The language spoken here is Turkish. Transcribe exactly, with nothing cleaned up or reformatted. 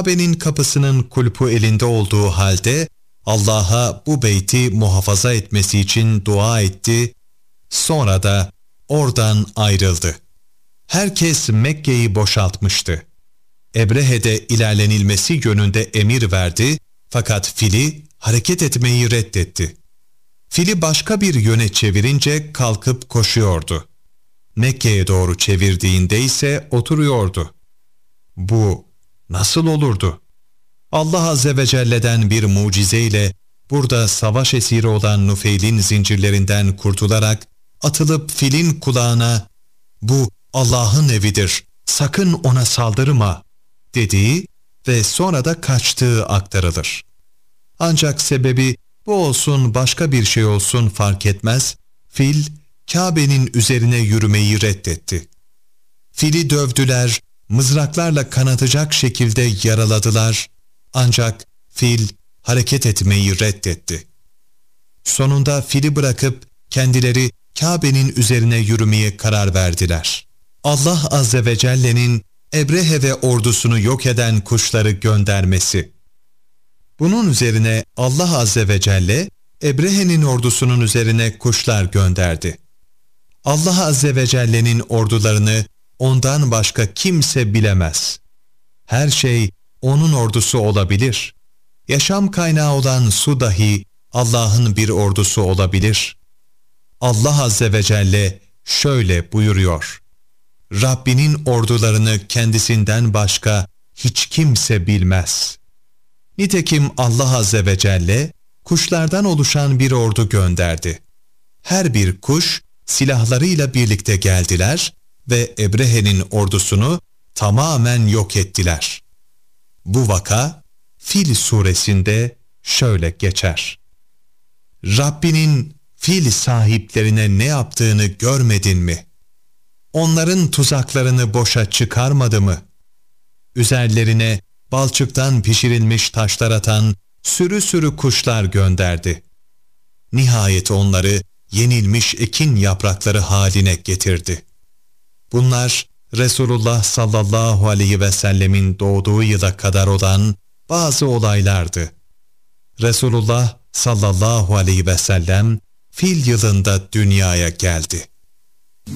Kabe'nin kapısının kulpu elinde olduğu halde Allah'a bu beyti muhafaza etmesi için dua etti, sonra da oradan ayrıldı. Herkes Mekke'yi boşaltmıştı. Ebrehe de ilerlenilmesi yönünde emir verdi, fakat fili hareket etmeyi reddetti. Fili başka bir yöne çevirince kalkıp koşuyordu. Mekke'ye doğru çevirdiğinde ise oturuyordu. Bu nasıl olurdu? Allah Azze ve Celle'den bir mucizeyle burada savaş esiri olan Nufeyl'in zincirlerinden kurtularak atılıp filin kulağına "Bu Allah'ın evidir, sakın ona saldırma" dediği ve sonra da kaçtığı aktarılır. Ancak sebebi bu olsun başka bir şey olsun fark etmez, fil Kabe'nin üzerine yürümeyi reddetti. Fili dövdüler, mızraklarla kanatacak şekilde yaraladılar, ancak fil hareket etmeyi reddetti. Sonunda fili bırakıp kendileri Kabe'nin üzerine yürümeye karar verdiler. Allah Azze ve Celle'nin Ebrehe ve ordusunu yok eden kuşları göndermesi. Bunun üzerine Allah Azze ve Celle, Ebrehe'nin ordusunun üzerine kuşlar gönderdi. Allah Azze ve Celle'nin ordularını ondan başka kimse bilemez. Her şey onun ordusu olabilir. Yaşam kaynağı olan su dahi Allah'ın bir ordusu olabilir. Allah Azze ve Celle şöyle buyuruyor: Rabbinin ordularını kendisinden başka hiç kimse bilmez. Nitekim Allah Azze ve Celle kuşlardan oluşan bir ordu gönderdi. Her bir kuş silahlarıyla birlikte geldiler ve Ebrehe'nin ordusunu tamamen yok ettiler. Bu vaka Fil suresinde şöyle geçer: Rabbinin fil sahiplerine ne yaptığını görmedin mi? Onların tuzaklarını boşa çıkarmadı mı? Üzerlerine balçıktan pişirilmiş taşlar atan sürü sürü kuşlar gönderdi. Nihayet onları yenilmiş ekin yaprakları haline getirdi. Bunlar Resulullah sallallahu aleyhi ve sellemin doğduğu yıla kadar olan bazı olaylardı. Resulullah sallallahu aleyhi ve sellem fil yılında dünyaya geldi.